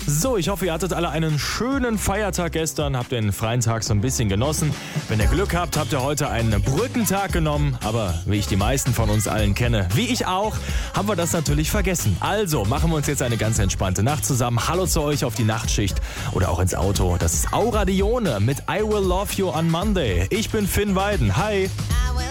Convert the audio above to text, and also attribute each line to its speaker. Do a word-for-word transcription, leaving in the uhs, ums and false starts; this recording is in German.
Speaker 1: So, ich hoffe, ihr hattet alle einen schönen Feiertag gestern, habt den freien Tag so ein bisschen genossen. Wenn ihr Glück habt, habt ihr heute einen Brückentag genommen. Aber wie ich die meisten von uns allen kenne, wie ich auch, haben wir das natürlich vergessen. Also machen wir uns jetzt eine ganz entspannte Nacht zusammen. Hallo zu euch auf die Nachtschicht oder auch ins Auto. Das ist Aura Dione mit I Will Love You on Monday. Ich bin Finn Weiden. Hi.